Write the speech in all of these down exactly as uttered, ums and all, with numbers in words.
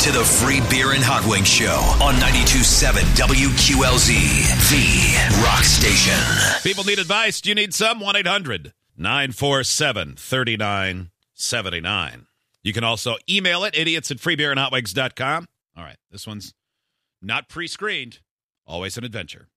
to the Free Beer and Hot Wings Show on ninety-two point seven W Q L Z, the rock station. People need advice. Do you need some? one eight hundred nine four seven three nine seven nine. You can also email it, idiots at free beer and hot wings dot com. All right, this one's not pre-screened. Always an adventure.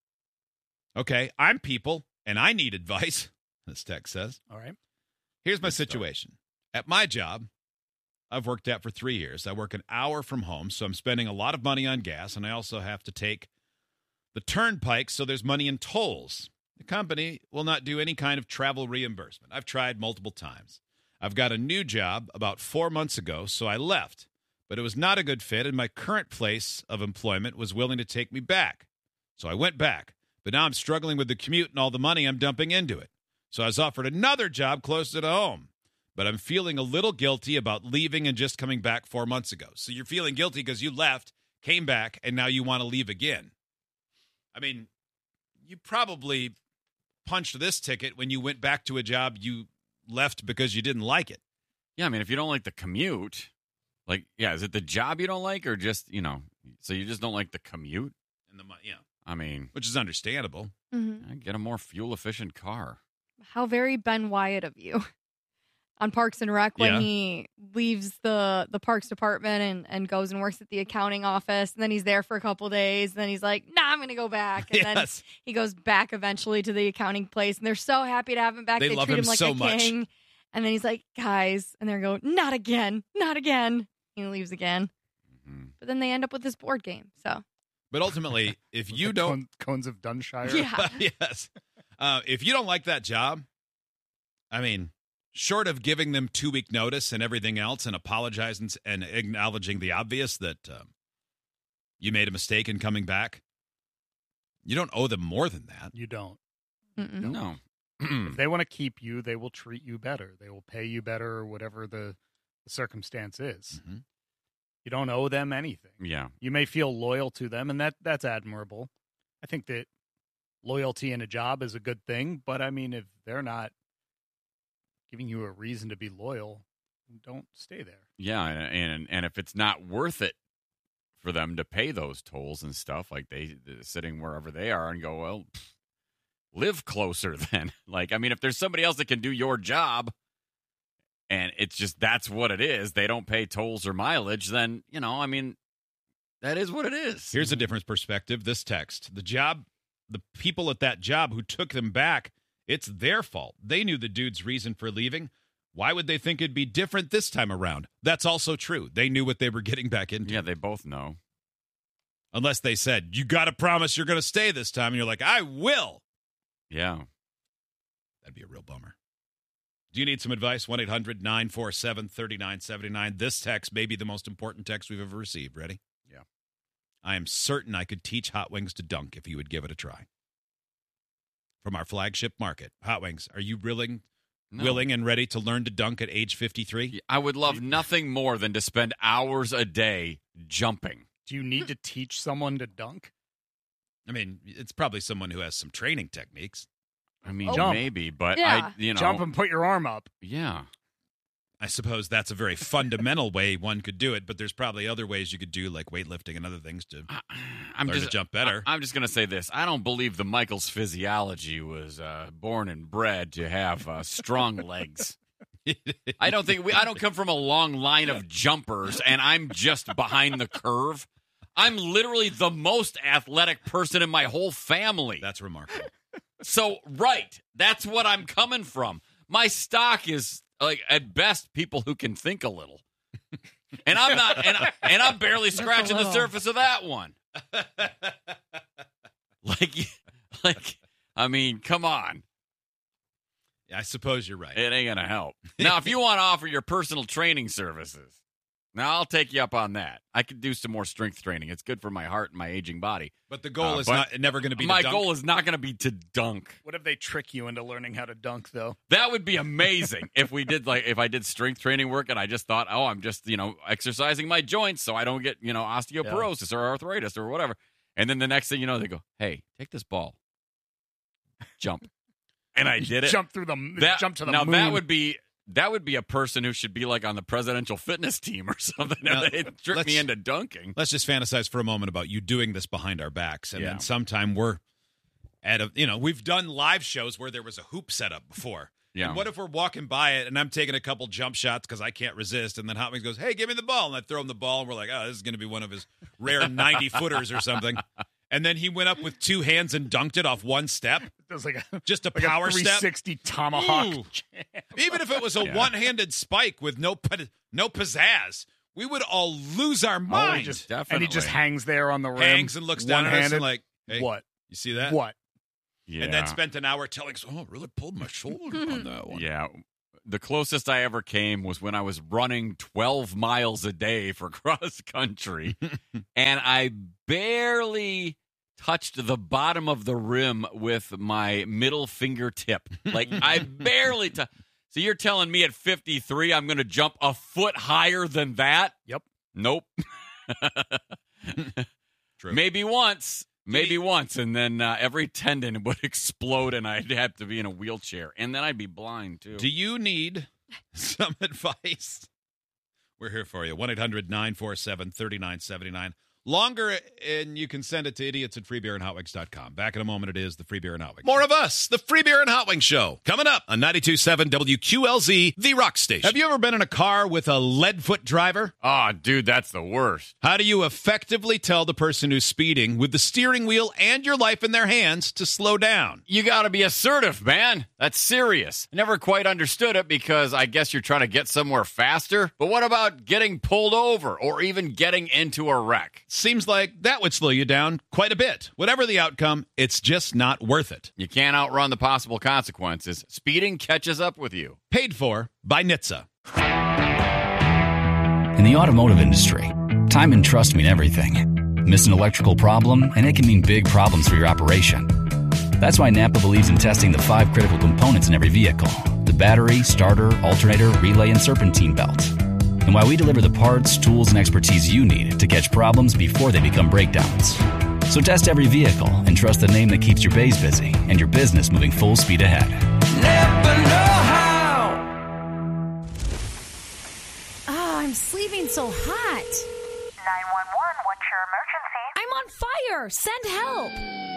Okay, I'm people, and I need advice, this text says. All right. Here's my situation. At my job, I've worked at for three years. I work an hour from home, so I'm spending a lot of money on gas, and I also have to take the turnpike, so there's money in tolls. The company will not do any kind of travel reimbursement. I've tried multiple times. I've got a new job about four months ago, so I left, but it was not a good fit, and my current place of employment was willing to take me back. So I went back, but now I'm struggling with the commute and all the money I'm dumping into it. So I was offered another job closer to home. But I'm feeling a little guilty about leaving and just coming back four months ago. So you're feeling guilty because you left, came back, and now you want to leave again. I mean, you probably punched this ticket when you went back to a job you left because you didn't like it. Yeah, I mean, if you don't like the commute, like, yeah, is it the job you don't like or just, you know, so you just don't like the commute? And the yeah, I mean, which is understandable. Mm-hmm. Get a more fuel-efficient car. How very Ben Wyatt of you. On Parks and Rec when yeah. he leaves the, the Parks Department and, and goes and works at the accounting office. And then he's there for a couple days. And then he's like, nah, I'm going to go back. And yes. then he goes back eventually to the accounting place. And they're so happy to have him back. They, they love treat him him like so a much. king. And then he's like, guys. And they're going, not again. Not again. He leaves again. Mm-hmm. But then they end up with this board game. So, But ultimately, if you don't... Cone, cones of Dunshire. Yeah. yes. Uh, if you don't like that job, I mean... Short of giving them two-week notice and everything else and apologizing and acknowledging the obvious that um, you made a mistake in coming back, you don't owe them more than that. You don't. Mm-mm. No. If they want to keep you, they will treat you better. They will pay you better or whatever the, the circumstance is. Mm-hmm. You don't owe them anything. Yeah. You may feel loyal to them, and that that's admirable. I think that loyalty in a job is a good thing, but I mean, if they're not giving you a reason to be loyal, don't stay there. Yeah, and, and and if it's not worth it for them to pay those tolls and stuff, like they they're sitting wherever they are and go, well, pff, live closer then. Like, I mean, if there's somebody else that can do your job and it's just that's what it is, they don't pay tolls or mileage, then, you know, I mean, that is what it is. Here's a different perspective. This text, the job, the people at that job who took them back, it's their fault. They knew the dude's reason for leaving. Why would they think it'd be different this time around? That's also true. They knew what they were getting back into. Yeah, they both know. Unless they said, you got to promise you're going to stay this time. And you're like, I will. Yeah. That'd be a real bummer. Do you need some advice? one eight hundred nine four seven three nine seven nine. This text may be the most important text we've ever received. Ready? Yeah. I am certain I could teach Hot Wings to dunk if you would give it a try. From our flagship market, Hot Wings, are you willing, no. willing and ready to learn to dunk at age fifty-three? I would love nothing more than to spend hours a day jumping. Do you need to teach someone to dunk? I mean, it's probably someone who has some training techniques. I mean, oh. maybe, but Yeah. I, you know, Jump and put your arm up. Yeah. I suppose that's a very fundamental way one could do it, but there's probably other ways you could do, like weightlifting and other things to I, I'm learn just to jump better. I, I'm just going to say this. I don't believe the Michaels physiology was uh, born and bred to have uh, strong legs. I don't think we, I don't come from a long line of jumpers, and I'm just behind the curve. I'm literally the most athletic person in my whole family. That's remarkable. So, right, that's what I'm coming from. My stock is, like, at best, people who can think a little. And I'm not, and, I, and I'm barely scratching the surface of that one. Like, like, I mean, come on. Yeah, I suppose you're right. It ain't going to help. Now, if you want to offer your personal training services, now I'll take you up on that. I could do some more strength training. It's good for my heart and my aging body. But the goal Uh, is but not never going to be My to dunk. goal is not going to be to dunk. What if they trick you into learning how to dunk, though? That would be amazing if we did, like, if I did strength training work and I just thought, oh, I'm just, you know, exercising my joints so I don't get, you know, osteoporosis yeah. or arthritis or whatever. And then the next thing you know, they go, hey, take this ball. Jump. And I did it. Jump through the that, jump to the now moon. that would be that would be a person who should be like on the presidential fitness team or something. Now, they trick me into dunking. Let's just fantasize for a moment about you doing this behind our backs, and Yeah. then sometime we're at a, you know, we've done live shows where there was a hoop set up before. Yeah. And what if we're walking by it and I'm taking a couple jump shots because I can't resist, and then Hot Wings goes, "Hey, give me the ball," and I throw him the ball, and we're like, "Oh, this is going to be one of his rare ninety footers or something." And then he went up with two hands and dunked it off one step. It was like a Just a like power a step. three sixty tomahawk. Ooh. Even if it was a Yeah. one-handed spike with no pi- no pizzazz, we would all lose our Oh, he mind. just, Definitely. and he just hangs there on the rim. Hangs and looks down at us one-handed. and like, hey, What? you see that? What? Yeah. And then spent an hour telling us, oh, really pulled my shoulder on that one. Yeah. The closest I ever came was when I was running twelve miles a day for cross country, and I barely touched the bottom of the rim with my middle fingertip. Like, I barely touched. So you're telling me at fifty-three I'm going to jump a foot higher than that? Yep. Nope. True. Maybe once. Maybe once, and then uh, every tendon would explode, and I'd have to be in a wheelchair, and then I'd be blind too. Do you need some advice? We're here for you. one eight hundred nine four seven three nine seven nine. Longer, and you can send it to idiots at free beer and hot wings dot com. Back in a moment, it is the Free Beer and Hot Wings. More of us, the Free Beer and Hot Wings Show, coming up on ninety-two point seven W Q L Z, the rock station. Have you ever been in a car with a lead-foot driver? Oh, dude, that's the worst. How do you effectively tell the person who's speeding with the steering wheel and your life in their hands to slow down? You got to be assertive, man. That's serious. I never quite understood it because I guess you're trying to get somewhere faster. But what about getting pulled over or even getting into a wreck? Seems like that would slow you down quite a bit. Whatever the outcome, it's just not worth it. You can't outrun the possible consequences. Speeding catches up with you. Paid for by N H T S A. In the automotive industry, time and trust mean everything. Miss an electrical problem, and it can mean big problems for your operation. That's why Napa believes in testing the five critical components in every vehicle: the battery, starter, alternator, relay, and serpentine belt. And why we deliver the parts, tools, and expertise you need to catch problems before they become breakdowns. So test every vehicle and trust the name that keeps your bays busy and your business moving full speed ahead. Never know how. Oh, I'm sleeping so hot. nine one one, what's your emergency? I'm on fire. Send help.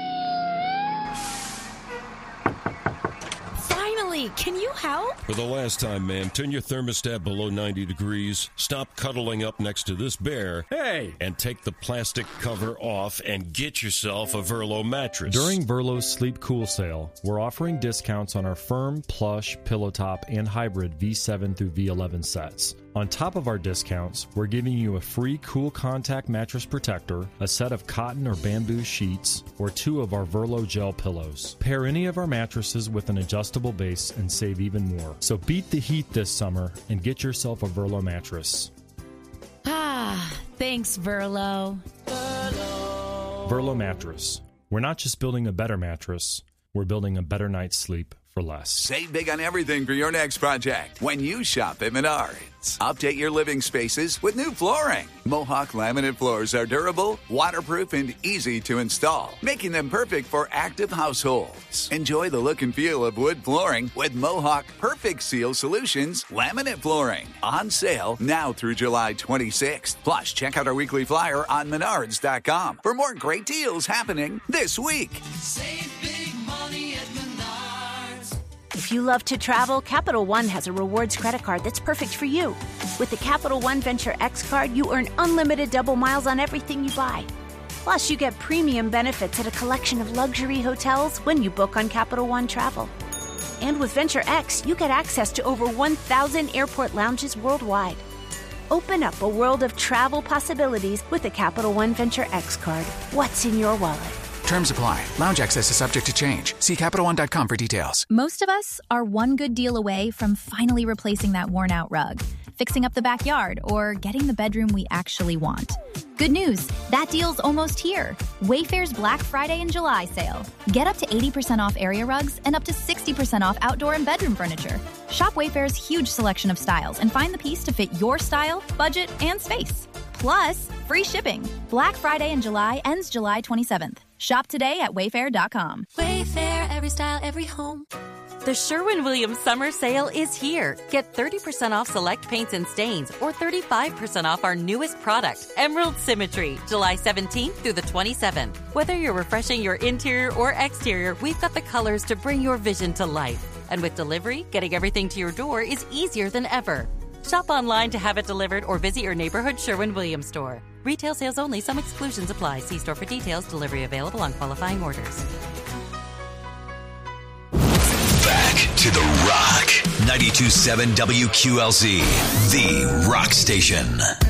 Finally, can you help? For the last time, ma'am, turn your thermostat below ninety degrees, stop cuddling up next to this bear, hey, and take the plastic cover off and get yourself a Verlo mattress. During Verlo's Sleep Cool sale, we're offering discounts on our firm, plush, pillow top, and hybrid V seven through V eleven sets. On top of our discounts, we're giving you a free Cool Contact mattress protector, a set of cotton or bamboo sheets, or two of our Verlo gel pillows. Pair any of our mattresses with an adjustable base and save even more. So beat the heat this summer and get yourself a Verlo mattress. Ah, thanks, Verlo. Verlo Mattress. We're not just building a better mattress, we're building a better night's sleep for less. Save big on everything for your next project when you shop at Menards. Update your living spaces with new flooring. Mohawk laminate floors are durable, waterproof, and easy to install, making them perfect for active households. Enjoy the look and feel of wood flooring with Mohawk Perfect Seal Solutions laminate flooring. On sale now through July twenty-sixth. Plus, check out our weekly flyer on menards dot com for more great deals happening this week. Save big money at Menards. If you love to travel, Capital One has a rewards credit card that's perfect for you. With the Capital One Venture X card, you earn unlimited double miles on everything you buy. Plus, you get premium benefits at a collection of luxury hotels when you book on Capital One Travel. And with Venture X, you get access to over one thousand airport lounges worldwide. Open up a world of travel possibilities with the Capital One Venture X card. What's in your wallet? Terms apply. Lounge access is subject to change. See Capital One dot com for details. Most of us are one good deal away from finally replacing that worn-out rug, fixing up the backyard, or getting the bedroom we actually want. Good news, that deal's almost here. Wayfair's Black Friday and July sale. Get up to eighty percent off area rugs and up to sixty percent off outdoor and bedroom furniture. Shop Wayfair's huge selection of styles and find the piece to fit your style, budget, and space. Plus, free shipping. Black Friday in July ends July twenty-seventh. Shop today at wayfair dot com. Wayfair, every style, every home. The Sherwin-Williams Summer Sale is here. Get thirty percent off select paints and stains or thirty-five percent off our newest product, Emerald Symmetry, July seventeenth through the twenty-seventh. Whether you're refreshing your interior or exterior, we've got the colors to bring your vision to life. And with delivery, getting everything to your door is easier than ever. Shop online to have it delivered or visit your neighborhood Sherwin-Williams store. Retail sales only. Some exclusions apply. See store for details. Delivery available on qualifying orders. Back to The Rock. ninety-two point seven W Q L Z, the rock station.